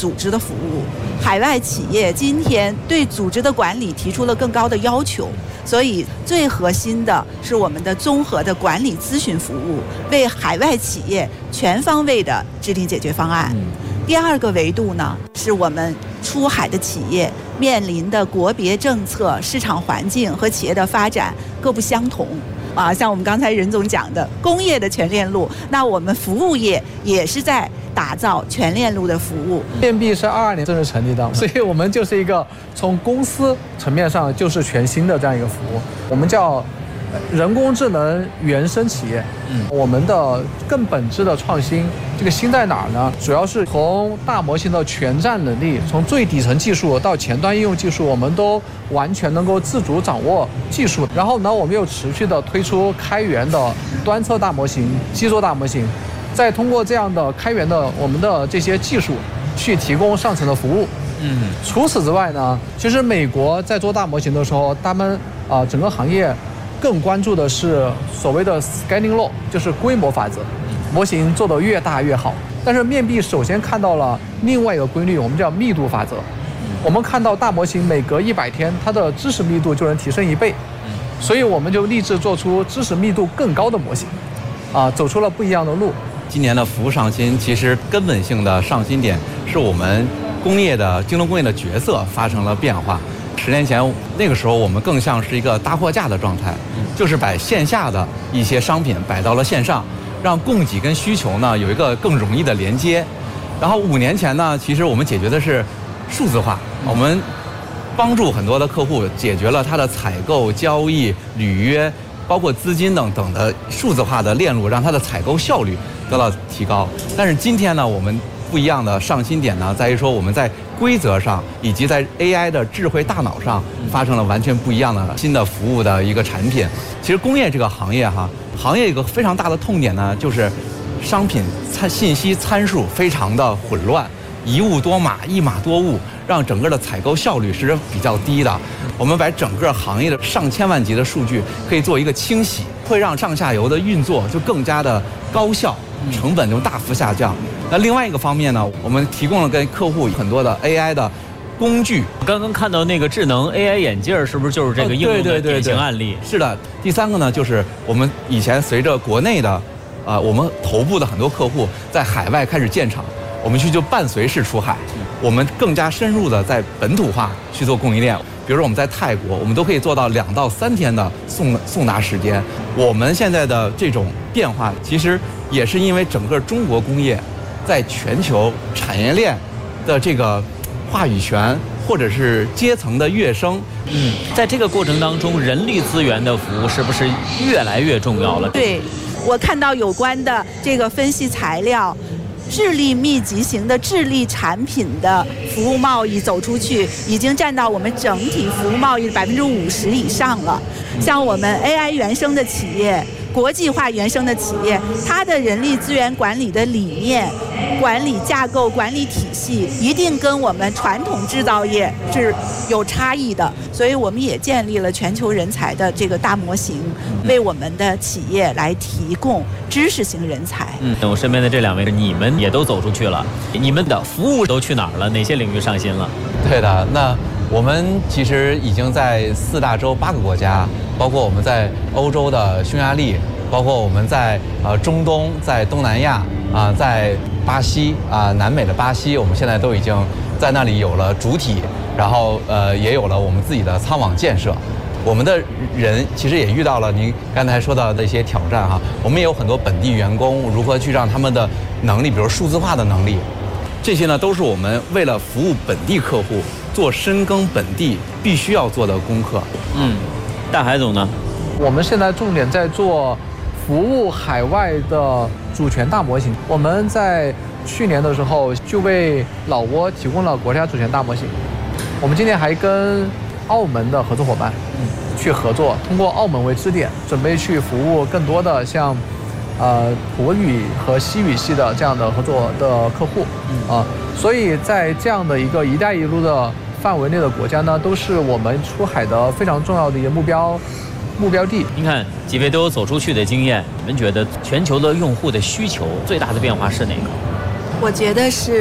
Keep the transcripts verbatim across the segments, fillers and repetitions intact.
组织的服务。海外企业今天对组织的管理提出了更高的要求，所以最核心的是我们的综合的管理咨询服务，为海外企业全方位的制定解决方案。第二个维度呢，是我们出海的企业面临的国别政策、市场环境和企业的发展各不相同。啊，像我们刚才任总讲的工业的全链路，那我们服务业也是在打造全链路的服务。 面壁是二二年正式成立的，所以我们就是一个从公司层面上就是全新的这样一个服务，我们叫人工智能原生企业。嗯，我们的更本质的创新，这个新在哪儿呢？主要是从大模型的全站能力，从最底层技术到前端应用技术，我们都完全能够自主掌握技术。然后呢，我们又持续的推出开源的端侧大模型、基座大模型，再通过这样的开源的我们的这些技术，去提供上层的服务。嗯，除此之外呢，其实美国在做大模型的时候，他们啊、呃、整个行业更关注的是所谓的 scaling law， 就是规模法则，模型做得越大越好。但是面壁首先看到了另外一个规律，我们叫密度法则。我们看到大模型每隔一百天，它的知识密度就能提升一倍，所以我们就立志做出知识密度更高的模型，啊，走出了不一样的路。 今年的服务上新，其实根本性的上新点是我们工业的京东工业的角色发生了变化。十年前那个时候，我们更像是一个搭货架的状态，就是把线下的一些商品摆到了线上，让供给跟需求呢有一个更容易的连接。然后五年前呢，其实我们解决的是数字化，我们帮助很多的客户解决了他的采购、交易、履约，包括资金等等的数字化的链路，让他的采购效率得到提高。但是今天呢，我们不一样的上新点呢，在于说我们在规则上以及在 A I 的智慧大脑上发生了完全不一样的新的服务的一个产品。其实工业这个行业哈，行业一个非常大的痛点呢，就是商品参信息参数非常的混乱，一物多码，一码多物，让整个的采购效率是比较低的。我们把整个行业的上千万级的数据可以做一个清洗，会让上下游的运作就更加的高效，成本就大幅下降。那另外一个方面呢，我们提供了给客户很多的 A I 的工具。 刚刚看到那个智能 A I 眼镜，是不是就是这个应用的典型案例？ 是的。第三个呢，就是我们以前随着国内的，呃，我们头部的很多客户在海外开始建厂，我们去就伴随式出海，我们更加深入的在本土化去做供应链。比如说我们在泰国，我们都可以做到两到三天的送送达时间。我们现在的这种变化，其实也是因为整个中国工业在全球产业链的这个话语权或者是阶层的跃升。 嗯，在这个过程当中，人力资源的服务是不是越来越重要了？ 对，我看到有关的这个分析材料，智力密集型的智力产品的服务贸易走出去，已经占到我们整体服务贸易的百分之五十以上了。像我们 A I 原生的企业，国际化原生的企业，它的人力资源管理的理念、管理架构、管理体系，一定跟我们传统制造业是有差异的。所以我们也建立了全球人才的这个大模型，为我们的企业来提供知识型人才。 嗯，我身边的这两位，你们也都走出去了，你们的服务都去哪儿了？哪些领域上新了？ 对的，那我们其实已经在四大洲八个国家，包括我们在欧洲的匈牙利，包括我们在呃中东，在东南亚啊、呃，在巴西啊、呃，南美的巴西，我们现在都已经在那里有了主体，然后呃也有了我们自己的仓网建设。我们的人其实也遇到了您刚才说到的一些挑战哈，我们也有很多本地员工，如何去让他们的能力，比如数字化的能力，这些呢都是我们为了服务本地客户做深耕本地必须要做的功课。 嗯，大海总呢？ 我们现在重点在做服务海外的主权大模型。我们在去年的时候就为老挝提供了国家主权大模型。我们今年还跟澳门的合作伙伴去合作，通过澳门为支点，准备去服务更多的像呃土语和西语系的这样的合作的客户啊。所以在这样的一个“一带一路”的范围内的国家呢，都是我们出海的非常重要的一个目标目标地。 您看几位都有走出去的经验，你们觉得全球的用户的需求最大的变化是哪个？ 我觉得是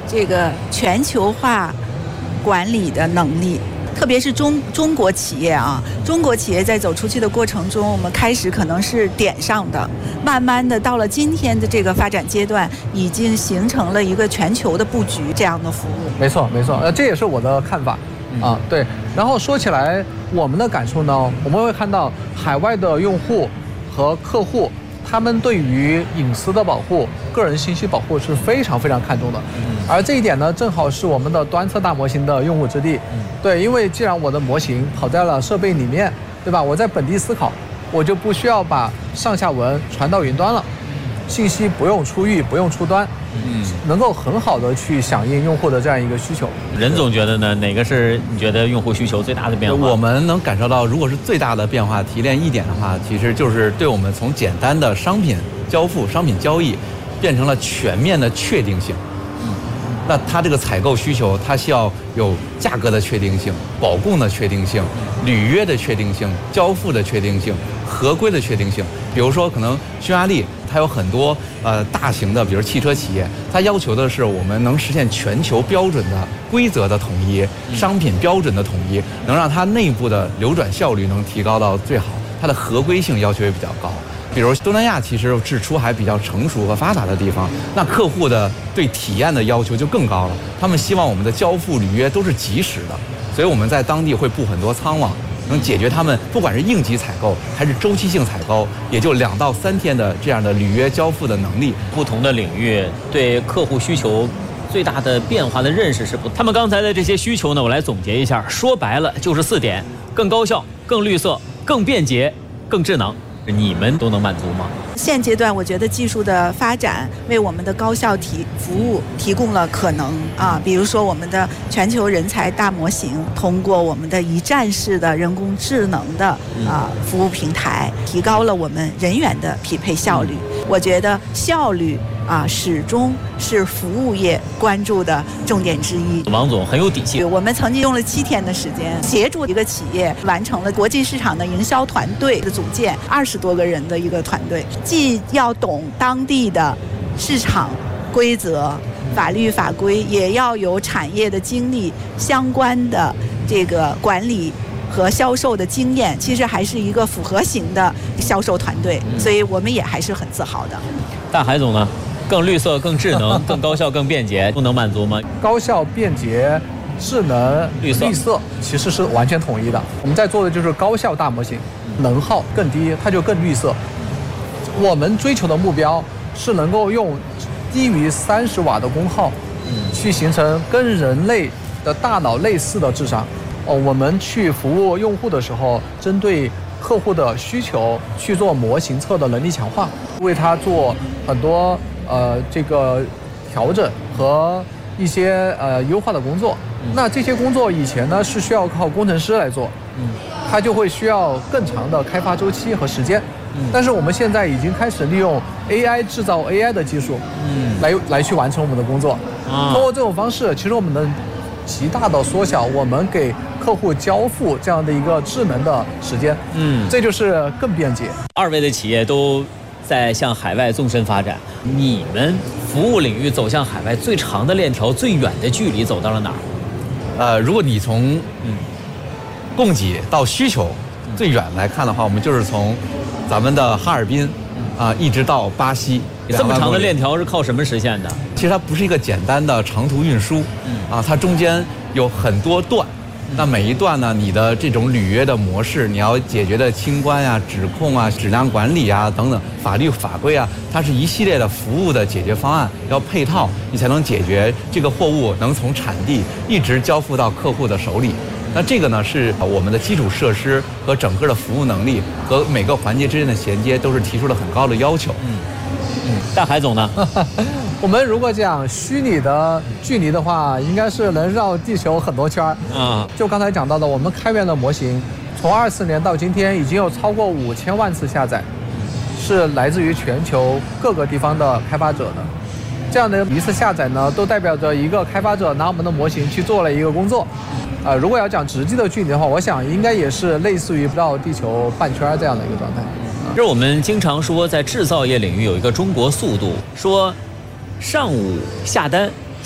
这个全球化管理的能力。特别是中中国企业啊，中国企业在走出去的过程中，我们开始可能是点上的，慢慢的到了今天的这个发展阶段，已经形成了一个全球的布局这样的服务。 没错，没错，呃，这也是我的看法，啊，对。然后说起来，我们的感受呢，我们会看到海外的用户和客户，他们对于隐私的保护、个人信息保护是非常非常看重的。而这一点呢，正好是我们的端侧大模型的用武之地。对，因为既然我的模型跑在了设备里面，对吧？我在本地思考，我就不需要把上下文传到云端了，信息不用出域，不用出端，嗯，能够很好的去响应用户的这样一个需求。 任总觉得呢？哪个是你觉得用户需求最大的变化？ 我们能感受到，如果是最大的变化提炼一点的话，其实就是对我们从简单的商品交付、商品交易，变成了全面的确定性。那它这个采购需求，它需要有价格的确定性、保供的确定性、履约的确定性、交付的确定性、合规的确定性。比如说，可能匈牙利它有很多呃大型的，比如汽车企业，它要求的是我们能实现全球标准的规则的统一、商品标准的统一，能让它内部的流转效率能提高到最好，它的合规性要求也比较高。比如东南亚其实是出海比较成熟和发达的地方，那客户的对体验的要求就更高了。他们希望我们的交付履约都是及时的，所以我们在当地会布很多仓网，能解决他们不管是应急采购还是周期性采购，也就两到三天的这样的履约交付的能力。 不同的领域对客户需求最大的变化的认识是不？他们刚才的这些需求呢，我来总结一下，说白了就是四点：更高效、更绿色、更便捷、更智能。你们都能满足吗？ 现阶段，我觉得技术的发展为我们的高效提服务提供了可能啊，比如说我们的全球人才大模型，通过我们的一站式的人工智能的啊服务平台，提高了我们人员的匹配效率。我觉得效率啊，始终是服务业关注的重点之一。 王总很有底气。 我们曾经用了七天的时间，协助一个企业完成了国际市场的营销团队的组建，二十多个人的一个团队，既要懂当地的市场规则、法律法规，也要有产业的经历、相关的这个管理和销售的经验，其实还是一个复合型的销售团队，所以我们也还是很自豪的。 大海总呢？更绿色、更智能、更高效、更便捷，都能满足吗？ 高效、便捷、智能、 绿色， 绿色其实是完全统一的。我们在做的就是高效大模型，能耗更低，它就更绿色。我们追求的目标是能够用低于三十瓦的功耗，去形成跟人类的大脑类似的智商。哦，我们去服务用户的时候，针对客户的需求去做模型侧的能力强化，为他做很多。呃，这个调整和一些呃优化的工作，那这些工作以前呢是需要靠工程师来做，嗯，他就会需要更长的开发周期和时间，嗯，但是我们现在已经开始利用 A I 制造 A I 的技术，嗯，来来去完成我们的工作，啊，通过这种方式，其实我们能极大的缩小我们给客户交付这样的一个智能的时间，嗯，这就是更便捷。 二位的企业都在向海外纵深发展，你们服务领域走向海外最长的链条、最远的距离走到了哪儿？ 呃，如果你从嗯供给到需求最远来看的话，我们就是从咱们的哈尔滨啊、呃、一直到巴西。 这么长的链条是靠什么实现的？ 其实它不是一个简单的长途运输，啊，它中间有很多段。那每一段呢，你的这种履约的模式，你要解决的清关啊、指控啊、质量管理啊等等法律法规啊，它是一系列的服务的解决方案，要配套，你才能解决这个货物能从产地一直交付到客户的手里。那这个呢，是我们的基础设施和整个的服务能力和每个环节之间的衔接，都是提出了很高的要求。 嗯嗯，大海总呢？ 我们如果讲虚拟的距离的话，应该是能绕地球很多圈儿。啊，就刚才讲到的，我们开源的模型，从二四年到今天已经有超过五千万次下载，是来自于全球各个地方的开发者的。这样的一次下载呢，都代表着一个开发者拿我们的模型去做了一个工作。呃，如果要讲实际的距离的话，我想应该也是类似于绕地球半圈这样的一个状态。 这我们经常说，在制造业领域有一个中国速度，说上午下单，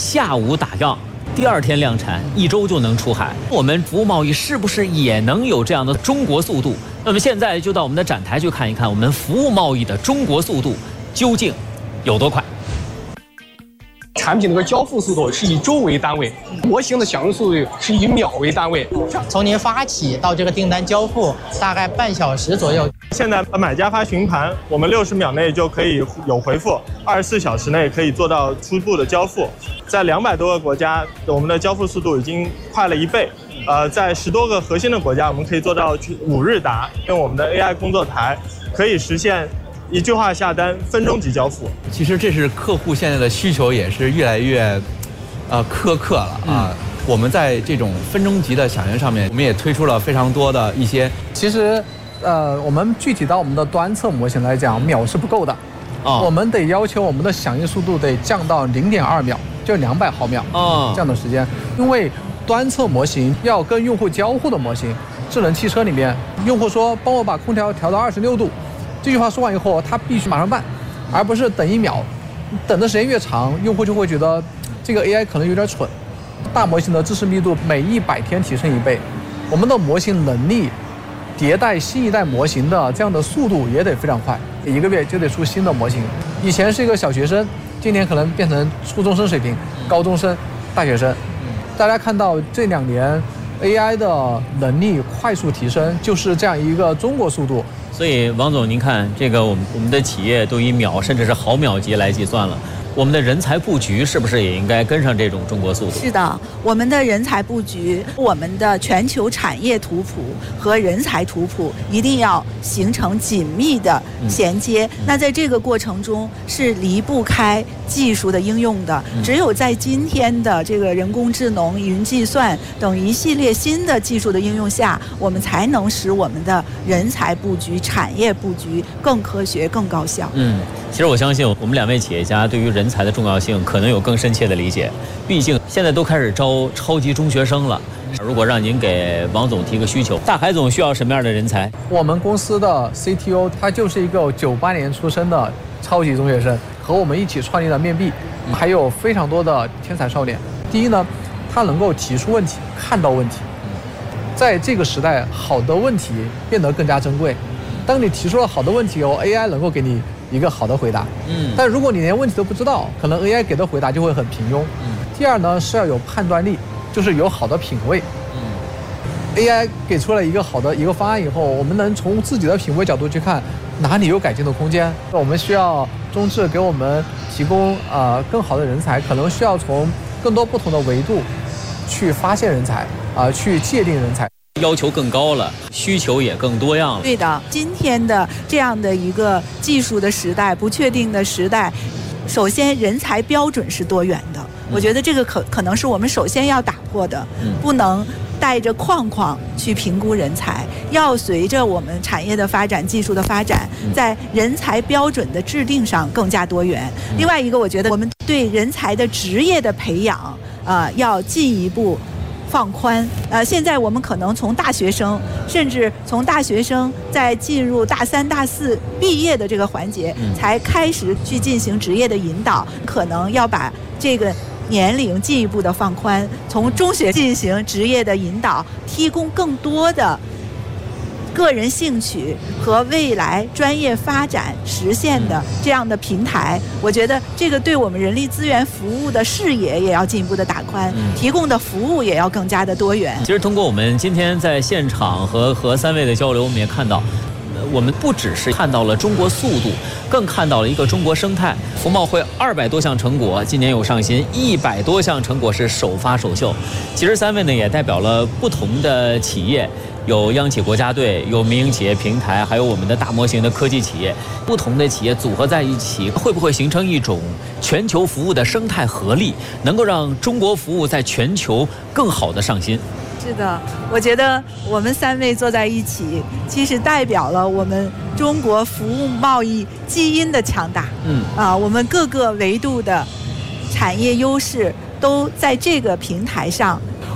下午打样，第二天量产，一周就能出海。我们服务贸易是不是也能有这样的中国速度？那么现在就到我们的展台去看一看，我们服务贸易的中国速度究竟有多快？ 产品的交付速度是以周为单位，模型的响应速度是以秒为单位。 从您发起到这个订单交付，大概半小时左右。 现在买家发询盘，我们六十秒内就可以有回复，二十四小时内可以做到初步的交付。在两百多个国家，我们的交付速度已经快了一倍。呃，在十多个核心的国家，我们可以做到五日达。用我们的 A I 工作台，可以实现一句话下单，分钟即交付。 其实这是客户现在的需求也是越来越，呃苛刻了啊。嗯、我们在这种分钟级的响应上面，我们也推出了非常多的一些。 其实，呃，我们具体到我们的端测模型来讲，秒是不够的。哦、我们得要求我们的响应速度得降到零点二秒，就两百毫秒。哦，这样的时间，因为端测模型要跟用户交互的模型，智能汽车里面，用户说帮我把空调调到二十六度。这句话说完以后，他必须马上办，而不是等一秒。等的时间越长，用户就会觉得这个 A I 可能有点蠢。大模型的知识密度每一百天提升一倍，我们的模型能力迭代新一代模型的这样的速度也得非常快，一个月就得出新的模型。以前是一个小学生，今年可能变成初中生水平、高中生、大学生。大家看到这两年 A I 的能力快速提升，就是这样一个中国速度。 所以王总，您看这个我们我们的企业都以秒甚至是毫秒级来计算了，我们的人才布局是不是也应该跟上这种中国速度？ 是的，我们的人才布局，我们的全球产业图谱和人才图谱一定要形成紧密的衔接。嗯、那在这个过程中是离不开技术的应用的。嗯、只有在今天的这个人工智能、云计算等一系列新的技术的应用下，我们才能使我们的人才布局、产业布局更科学、更高效。 嗯。其实我相信我们两位企业家对于人才的重要性可能有更深切的理解，毕竟现在都开始招超级中学生了。如果让您给王总提个需求，大海总需要什么样的人才？ 我们公司的 C T O 他就是一个九八年出生的超级中学生，和我们一起创立了面壁，还有非常多的天才少年。第一呢，他能够提出问题，看到问题。在这个时代，好的问题变得更加珍贵。当你提出了好的问题后 ，A I 能够给你一个好的回答。嗯，但如果你连问题都不知道，可能 A I 给的回答就会很平庸。嗯。第二呢，是要有判断力，就是有好的品味。嗯。A I 给出了一个好的一个方案以后，我们能从自己的品味角度去看哪里有改进的空间。我们需要中智给我们提供呃更好的人才，可能需要从更多不同的维度去发现人才啊、呃，去界定人才。 要求更高了，需求也更多样了。 对的，今天的这样的一个技术的时代、不确定的时代，首先人才标准是多元的，嗯、我觉得这个可可能是我们首先要打破的，嗯、不能带着框框去评估人才，要随着我们产业的发展、技术的发展，在人才标准的制定上更加多元。嗯、另外一个，我觉得我们对人才的职业的培养，啊、呃，要进一步放宽。呃，现在我们可能从大学生，甚至从大学生在进入大三、大四毕业的这个环节，才开始去进行职业的引导，可能要把这个年龄进一步的放宽，从中学进行职业的引导，提供更多的个人兴趣和未来专业发展实现的这样的平台。我觉得这个对我们人力资源服务的视野也要进一步的打宽，提供的服务也要更加的多元。 其实通过我们今天在现场和和三位的交流，我们也看到，我们不只是看到了中国速度，更看到了一个中国生态。服贸会二百多项成果，今年有上新，一百多项成果是首发首秀。其实三位呢也代表了不同的企业，有央企国家队，有民营企业平台，还有我们的大模型的科技企业。不同的企业组合在一起，会不会形成一种全球服务的生态合力，能够让中国服务在全球更好的上新？ 是的，我觉得我们三位坐在一起，其实代表了我们中国服务贸易基因的强大。嗯啊，我们各个维度的产业优势都在这个平台上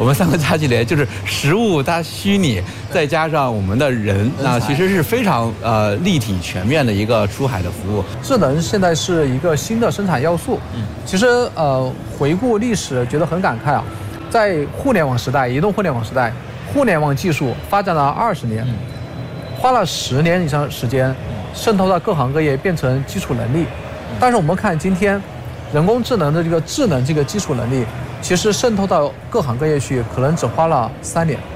我们三个加起来就是实物它虚拟，再加上我们的人，那其实是非常呃立体全面的一个出海的服务。 智能现在是一个新的生产要素。嗯，其实呃回顾历史，觉得很感慨啊，在互联网时代，移动互联网时代，互联网技术发展了二十年，花了十年以上时间渗透到各行各业，变成基础能力。但是我们看今天，人工智能的这个智能这个基础能力，其实渗透到各行各业去，可能只花了三年。